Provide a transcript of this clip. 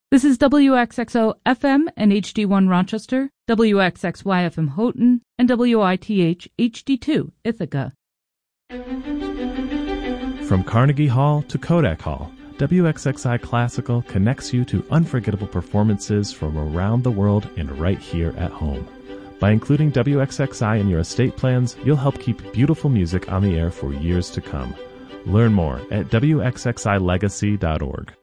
This is WXXO FM and HD1 Rochester, WXXY FM Houghton, and WITH HD2 Ithaca. From Carnegie Hall to Kodak Hall, WXXI Classical connects you to unforgettable performances from around the world and right here at home. By including WXXI in your estate plans, you'll help keep beautiful music on the air for years to come. Learn more at WXXILegacy.org.